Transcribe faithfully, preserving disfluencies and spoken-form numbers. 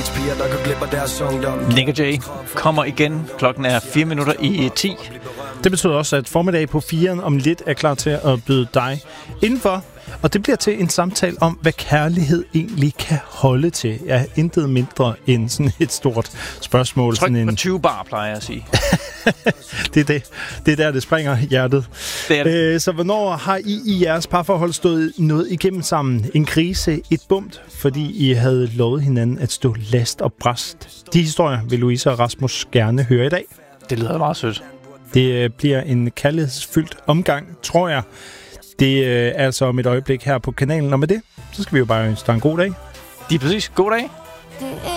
teenagepiger, der går glip af deres ungdom. Nick og Jay kommer igen. Klokken er fire minutter i ti. Det betyder også, at formiddag på firen om lidt er klar til at byde dig indenfor. Og det bliver til en samtale om, hvad kærlighed egentlig kan holde til. Ja, intet mindre end sådan et stort spørgsmål. Tryk sådan på en... tyve bar, plejer jeg at sige. det er det. Det er der, det springer i hjertet. Det er det. Æ, så hvornår har I i jeres parforhold stået noget igennem sammen? En krise, et bump, fordi I havde lovet hinanden at stå last og brast. De historier vil Louise og Rasmus gerne høre i dag. Det lyder meget sødt. Det bliver en kærlighedsfyldt omgang, tror jeg. Det er altså om et øjeblik her på kanalen. Og med det, så skal vi jo bare ønske dig en god dag. De er præcis. God dag.